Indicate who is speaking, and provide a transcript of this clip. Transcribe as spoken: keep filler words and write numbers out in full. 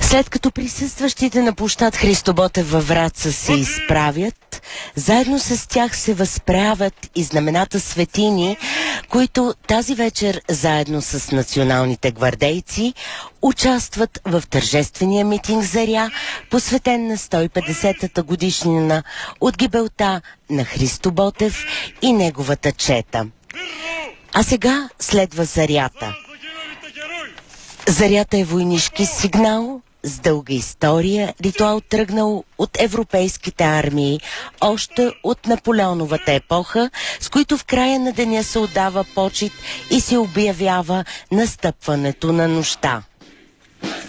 Speaker 1: След като присъстващите на площад Христо Ботев във Враца се изправят, заедно с тях се възправят и знамената светини, които тази вечер заедно с националните гвардейци участват в тържествения митинг Заря, посветен на сто и петдесетата годишнина от гибелта на Христо Ботев и неговата чета. А сега следва Зарята. Зарята е войнишки сигнал с дълга история, ритуал тръгнал от европейските армии, още от Наполеоновата епоха, с които в края на деня се отдава почит и се обявява настъпването на нощта.